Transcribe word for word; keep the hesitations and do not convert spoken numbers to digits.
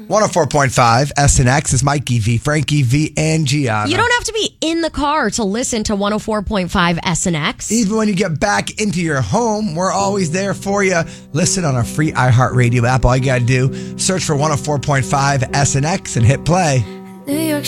one oh four point five S N X is Mikey V, Frankie V, and Gianna. You don't have to be in the car to listen to one oh four point five S N X. Even when you get back into your home, we're always there for you. Listen on our free iHeartRadio app. All you got to do, search for one oh four point five S N X and hit play. New York